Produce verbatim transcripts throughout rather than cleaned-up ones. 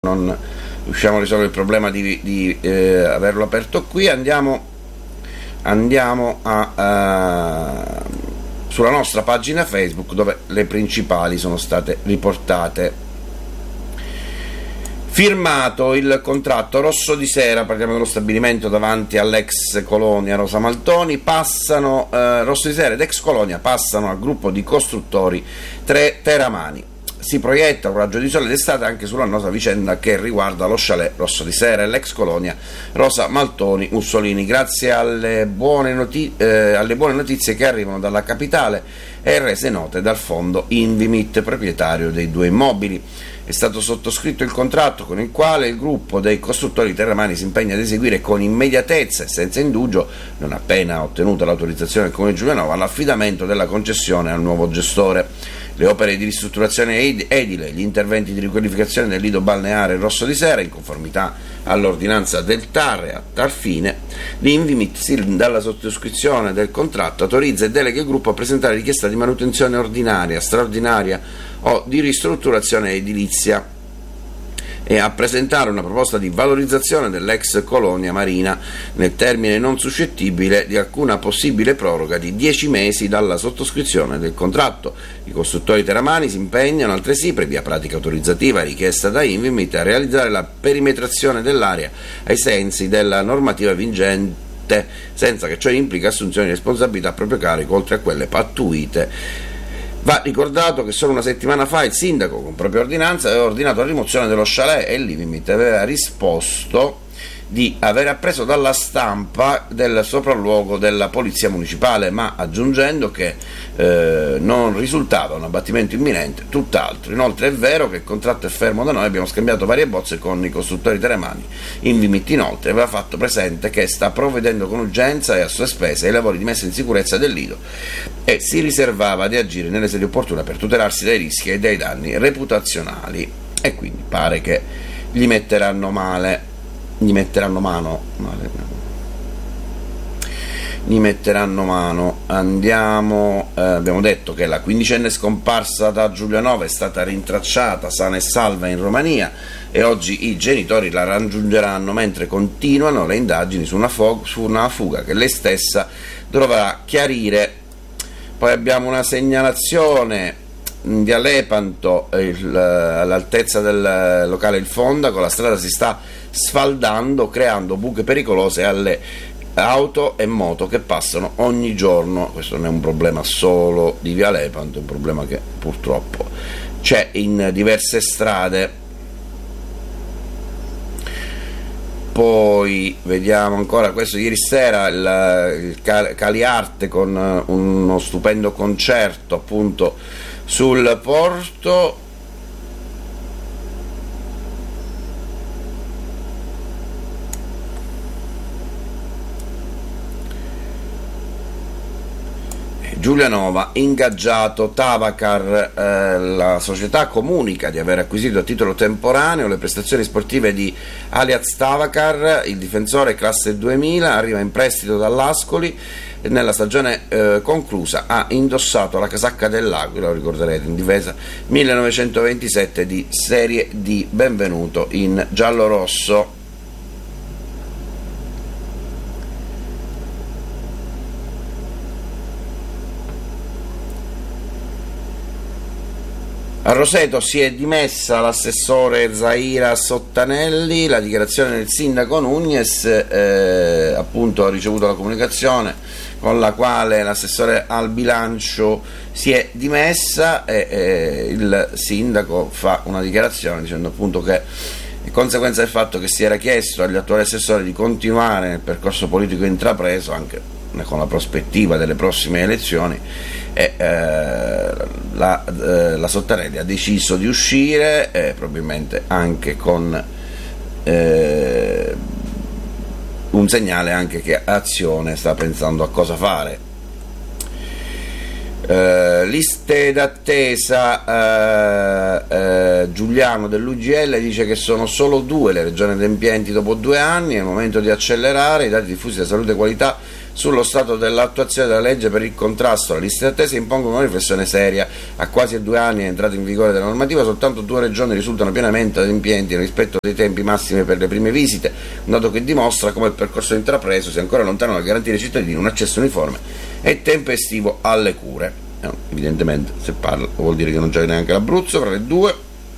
non riusciamo a risolvere il problema di, di eh, averlo aperto qui. Andiamo, andiamo a, a, sulla nostra pagina Facebook, dove le principali sono state riportate. Firmato il contratto Rosso di Sera, parliamo dello stabilimento davanti all'ex colonia Rosa Maltoni, passano eh, Rosso di Sera ed ex colonia passano al gruppo di costruttori Tre Teramani. Si proietta un raggio di sole d'estate anche sulla nostra vicenda che riguarda lo chalet Rosso di Sera e l'ex colonia Rosa Maltoni Mussolini, grazie alle buone, noti- eh, alle buone notizie che arrivano dalla capitale e rese note dal fondo Invimit, proprietario dei due immobili. È stato sottoscritto il contratto con il quale il gruppo dei costruttori terramani si impegna ad eseguire con immediatezza e senza indugio, non appena ottenuta l'autorizzazione del Comune di Giulianova, l'affidamento della concessione al nuovo gestore. Le opere di ristrutturazione edile, gli interventi di riqualificazione del lido balneare Rosso di Sera, in conformità all'ordinanza del T A R e a tal fine, l'Invimit, sin dalla sottoscrizione del contratto, autorizza e delega il gruppo a presentare richiesta di manutenzione ordinaria, straordinaria o di ristrutturazione edilizia e a presentare una proposta di valorizzazione dell'ex colonia marina nel termine non suscettibile di alcuna possibile proroga di dieci mesi dalla sottoscrizione del contratto. I costruttori teramani si impegnano altresì, previa pratica autorizzativa richiesta da Invimit, a realizzare la perimetrazione dell'area ai sensi della normativa vigente, senza che ciò implichi assunzioni di responsabilità a proprio carico, oltre a quelle pattuite. Va ricordato che solo una settimana fa il sindaco, con propria ordinanza, aveva ordinato la rimozione dello chalet e l'Invimit aveva risposto di aver appreso dalla stampa del sopralluogo della polizia municipale, ma aggiungendo che eh, non risultava un abbattimento imminente, tutt'altro. Inoltre è vero che il contratto è fermo da noi, abbiamo scambiato varie bozze con i costruttori teramani. Invimit inoltre aveva fatto presente che sta provvedendo con urgenza e a sue spese ai lavori di messa in sicurezza del lido e si riservava di agire nelle sedi opportune per tutelarsi dai rischi e dai danni reputazionali, e quindi pare che gli metteranno male gli metteranno mano male, gli metteranno mano. Andiamo, eh, abbiamo detto che la quindicenne scomparsa da Giulianova è stata rintracciata sana e salva in Romania e oggi i genitori la raggiungeranno mentre continuano le indagini su una, fo- su una fuga che lei stessa dovrà chiarire. Poi abbiamo una segnalazione in via Lepanto, il, all'altezza del locale Il Fondaco, la strada si sta sfaldando creando buche pericolose alle auto e moto che passano ogni giorno. Questo non è un problema solo di via Lepanto, è un problema che purtroppo c'è in diverse strade. Poi vediamo ancora questo, ieri sera il, il Caliarte con uno stupendo concerto appunto sul porto. Giulianova, ingaggiato Tavacar, eh, la società comunica di aver acquisito a titolo temporaneo le prestazioni sportive di Aliaz Tavacar. Il difensore classe duemila arriva in prestito dall'Ascoli e nella stagione eh, conclusa ha indossato la casacca dell'Aquila, lo ricorderete, in difesa millenovecentoventisette di Serie D. Benvenuto in giallo-rosso. A Roseto si è dimessa l'assessore Zaira Sottanelli. La dichiarazione del sindaco Nunez, eh, appunto ha ricevuto la comunicazione con la quale l'assessore al bilancio si è dimessa e eh, il sindaco fa una dichiarazione dicendo appunto che in conseguenza del fatto che si era chiesto agli attuali assessori di continuare nel percorso politico intrapreso anche con la prospettiva delle prossime elezioni, e eh, la, eh, la Sottanelli ha deciso di uscire, eh, probabilmente anche con eh, un segnale anche che Azione sta pensando a cosa fare. Uh, liste d'attesa, uh, uh, Giuliano dell'U G L dice che sono solo due le regioni adempienti dopo due anni, è il momento di accelerare, i dati diffusi da salute e qualità sullo stato dell'attuazione della legge per il contrasto alle liste d'attesa impongono una riflessione seria. A quasi due anni di entrata in vigore della normativa, soltanto due regioni risultano pienamente adempienti rispetto dei tempi massimi per le prime visite, un dato che dimostra come il percorso intrapreso sia ancora lontano dal garantire ai cittadini un accesso uniforme e tempestivo alle cure. No, evidentemente se parla vuol dire che non c'è neanche l'Abruzzo fra le due.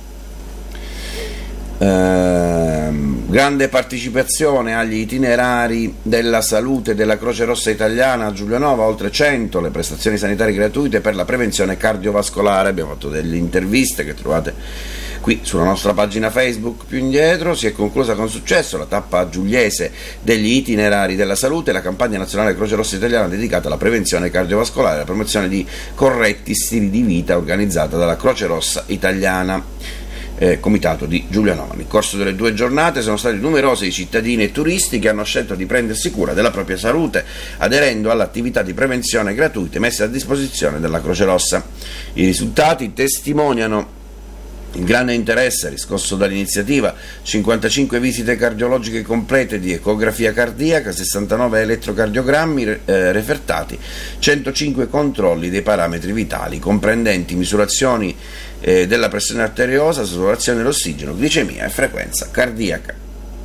Ehm, grande partecipazione agli itinerari della salute della Croce Rossa Italiana a Giulianova, oltre cento le prestazioni sanitarie gratuite per la prevenzione cardiovascolare. Abbiamo fatto delle interviste che trovate qui sulla nostra pagina Facebook più indietro. Si è conclusa con successo la tappa giuliese degli itinerari della salute, la campagna nazionale Croce Rossa Italiana dedicata alla prevenzione cardiovascolare e alla promozione di corretti stili di vita, organizzata dalla Croce Rossa Italiana, Eh, comitato di Giulianova. Nel corso delle due giornate sono stati numerosi i cittadini e turisti che hanno scelto di prendersi cura della propria salute, aderendo all'attività di prevenzione gratuite messe a disposizione della Croce Rossa. I risultati testimoniano il grande interesse riscosso dall'iniziativa: cinquantacinque visite cardiologiche complete di ecografia cardiaca, sessantanove elettrocardiogrammi eh, refertati, centocinque controlli dei parametri vitali, comprendenti misurazioni eh, della pressione arteriosa, saturazione dell'ossigeno, glicemia e frequenza cardiaca.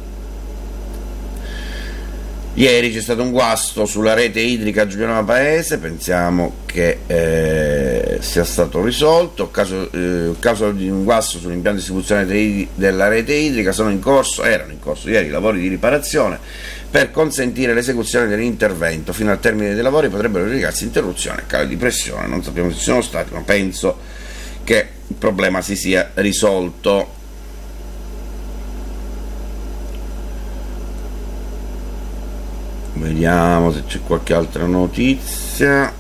Ieri c'è stato un guasto sulla rete idrica Giulianova Paese, pensiamo che eh, sia stato risolto. Caso, eh, caso di un guasto sull'impianto di distribuzione de, della rete idrica, sono in corso, erano in corso ieri i lavori di riparazione per consentire l'esecuzione dell'intervento. Fino al termine dei lavori potrebbero verificarsi interruzione e cali di pressione, non sappiamo se ci sono stati, ma penso che il problema si sia risolto. Vediamo se c'è qualche altra notizia.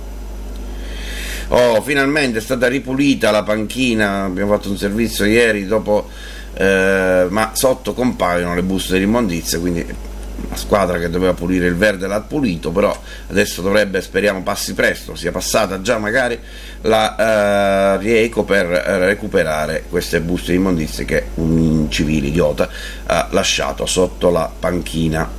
Oh, finalmente è stata ripulita la panchina, abbiamo fatto un servizio ieri dopo, eh, ma sotto compaiono le buste di immondizia, quindi la squadra che doveva pulire il verde l'ha pulito, però adesso dovrebbe, speriamo passi presto, sia passata già magari la uh, Rieco per recuperare queste buste di immondizie che un civile idiota ha lasciato sotto la panchina.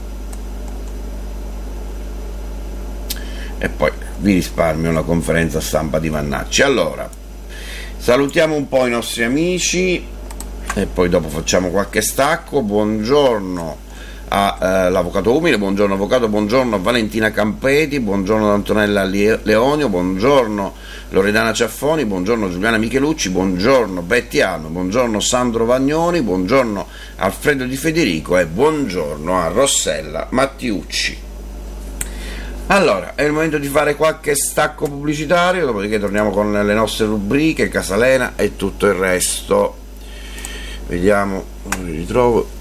E poi vi risparmio la conferenza stampa di Vannacci. Allora, salutiamo un po' i nostri amici e poi dopo facciamo qualche stacco. Buongiorno all'avvocato eh, Umile, buongiorno avvocato, buongiorno Valentina Campeti, buongiorno Antonella Leonio, buongiorno Loredana Ciaffoni, buongiorno Giuliana Michelucci, buongiorno Betty Alno, buongiorno Sandro Vagnoni, buongiorno Alfredo Di Federico e buongiorno a Rossella Mattiucci. Allora, è il momento di fare qualche stacco pubblicitario, dopodiché torniamo con le nostre rubriche, Casalena e tutto il resto. Vediamo, li ritrovo.